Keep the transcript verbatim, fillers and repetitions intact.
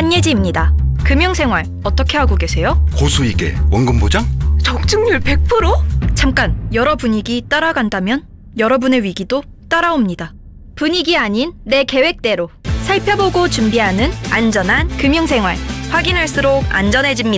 한예지입니다. 금융생활 어떻게 하고 계세요? 고수익에 원금 보장? 적중률 백 퍼센트? 잠깐, 여러 분위기 따라간다면 여러분의 위기도 따라옵니다. 분위기 아닌 내 계획대로 살펴보고 준비하는 안전한 금융생활. 확인할수록 안전해집니다.